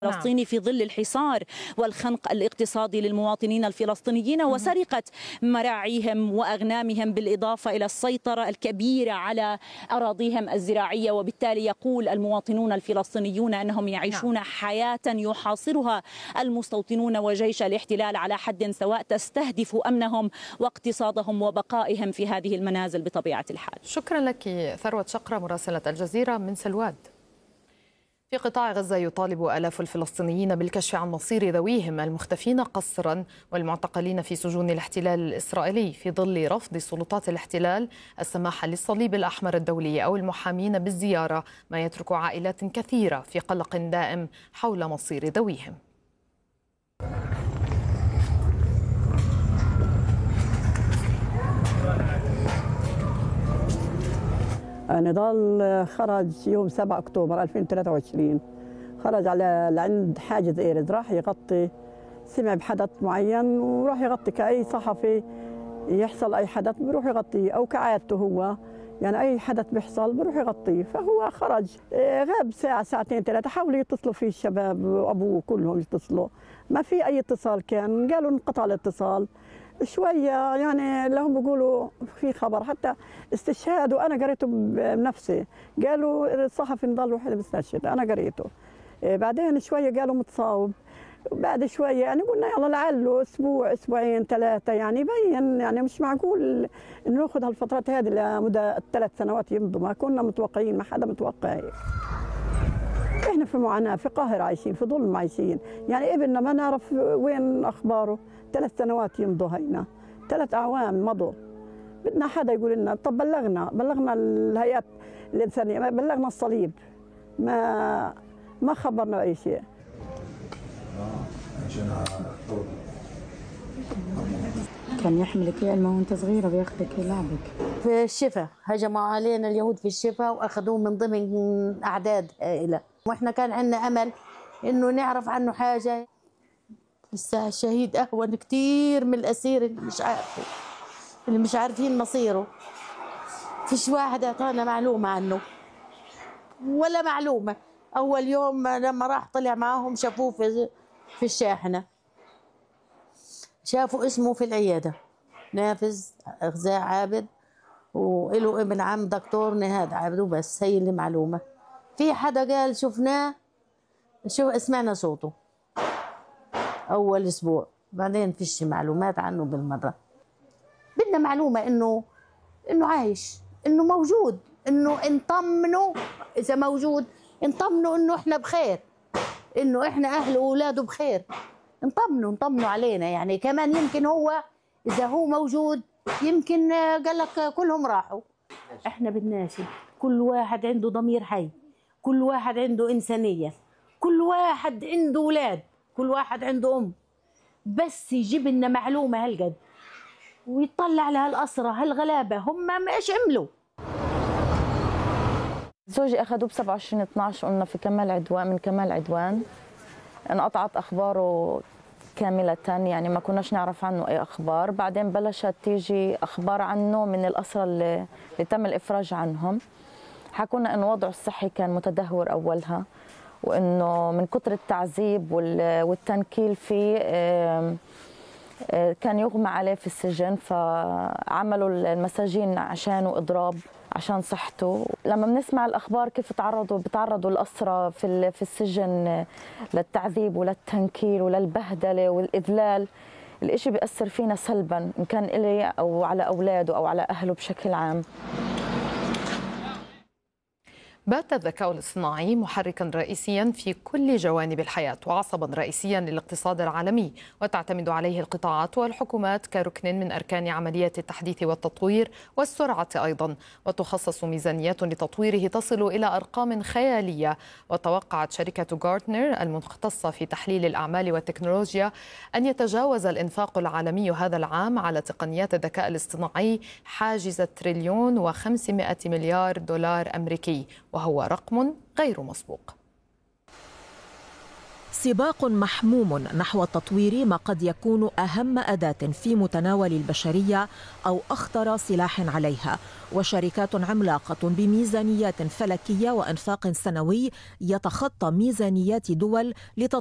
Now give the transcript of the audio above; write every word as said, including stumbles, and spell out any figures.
الفلسطيني في ظل الحصار والخنق الاقتصادي للمواطنين الفلسطينيين وسرقة مراعيهم وأغنامهم، بالإضافة إلى السيطرة الكبيرة على أراضيهم الزراعية. وبالتالي يقول المواطنون الفلسطينيون أنهم يعيشون حياة يحاصرها المستوطنون وجيش الاحتلال على حد سواء، تستهدف أمنهم واقتصادهم وبقائهم في هذه المنازل بطبيعة الحال. شكرا لك ثروت شقرة مراسلة الجزيرة من سلواد. في قطاع غزة يطالب آلاف الفلسطينيين بالكشف عن مصير ذويهم المختفين قسرا والمعتقلين في سجون الاحتلال الإسرائيلي، في ظل رفض سلطات الاحتلال السماح للصليب الأحمر الدولي أو المحامين بالزيارة، ما يترك عائلات كثيرة في قلق دائم حول مصير ذويهم. نضال خرج يوم سبعة أكتوبر ألفين وثلاثة وعشرين، خرج على لعند حاجز إيرز، راح يغطي، سمع بحدث معين وراح يغطي كأي صحفي يحصل أي حدث بروح يغطيه، أو كعادته هو يعني أي حدث بيحصل بروح يغطيه. فهو خرج غاب ساعة ساعتين ثلاثة، حاولوا يتصلوا فيه الشباب وأبوه كلهم يتصلوا، ما في أي اتصال، كان قالوا انقطع الاتصال شوية، يعني لهم بيقولوا في خبر حتى استشهاد، وأنا قريته بنفسي، قالوا الصحفي نضال وحده مستشهد، أنا قريته. بعدين شوية قالوا متصاوب، بعد شوية يعني قلنا يلا لعله أسبوع أسبوعين ثلاثة، يعني يبين يعني مش معقول ناخذ هالفترات هذه لمدة ثلاث سنوات يمضوا، ما كنا متوقعين، ما حدا متوقع. احنا في معاناة، في قاهرة عايشين، في ظلم عايشين، يعني ابننا ما نعرف وين أخباره، ثلاث سنوات يمضوا هينا، ثلاث أعوام مضوا، بدنا حدا يقول لنا. طب بلغنا بلغنا الهيئات الإنسانية، ما بلغنا الصليب، ما ما خبرنا أي شيء. كان يحملك علمه وانت صغيرة بياخذك يلعبك. في الشفا هجموا علينا اليهود في الشفا وأخذوه من ضمن أعداد هائلة، وإحنا كان عندنا أمل إنه نعرف عنه حاجة. لسه الشهيد أهون كتير من الأسير اللي مش عارفه، اللي مش عارفين مصيره. فيش واحد أعطانا معلومة عنه ولا معلومة. أول يوم لما راح طلع معاهم شافوه في في الشاحنة، شافوا اسمه في العيادة نافذ غزاء عابد، وله ابن عم دكتور نهاد عابد، وبس هي اللي معلومة. في حدا قال شفناه، شو سمعنا صوته أول أسبوع، بعدين فيش معلومات عنه بالمرة. بدنا معلومة إنه إنه عايش، إنه موجود، إنه نطمنه إذا موجود، نطمنه إنه إحنا بخير، إنه إحنا أهله وأولاده بخير، نطمنه نطمنه علينا. يعني كمان يمكن هو إذا هو موجود يمكن قال لك كلهم راحوا. إحنا بدناش، كل واحد عنده ضمير حي، كل واحد عنده إنسانية، كل واحد عنده أولاد، كل واحد عنده أم، بس يجيب لنا معلومة هالقد ويطلع على هالأسرة هالغلابة هم ما إيش عملوا. زوجي أخذوه ب سبعة وعشرين اثنعش، قلنا في كمال عدوان، من كمال عدوان انقطعت أخباره كاملة، يعني ما كناش نعرف عنه أي أخبار. بعدين بلشت تيجي أخبار عنه من الأسرى اللي, اللي تم الإفراج عنهم، حكونا إنه وضعه الصحي كان متدهور أولها، وإنه من كتر التعذيب والتنكيل فيه كان يغمى عليه في السجن، فعملوا المساجين عشانه إضراب عشان صحته. لما بنسمع الأخبار كيف تعرضوا بتعرضوا الأسرى في في السجن للتعذيب وللتنكيل وللبهدلة والإذلال، الإشي بيأثر فينا سلبا، إن كان إلي أو على أولاده أو على أهله بشكل عام. بات الذكاء الاصطناعي محركا رئيسيا في كل جوانب الحياة وعصبا رئيسيا للاقتصاد العالمي، وتعتمد عليه القطاعات والحكومات كركن من أركان عمليات التحديث والتطوير والسرعة أيضا، وتخصص ميزانيات لتطويره تصل إلى أرقام خيالية. وتوقعت شركة غارتنر المختصة في تحليل الأعمال والتكنولوجيا أن يتجاوز الإنفاق العالمي هذا العام على تقنيات الذكاء الاصطناعي حاجز تريليون وخمسمائة مليار دولار أمريكي، وهو رقم غير مسبوق. سباق محموم نحو تطوير ما قد يكون أهم أداة في متناول البشرية أو أخطر سلاح عليها، وشركات عملاقة بميزانيات فلكية وإنفاق سنوي يتخطى ميزانيات دول لتطوير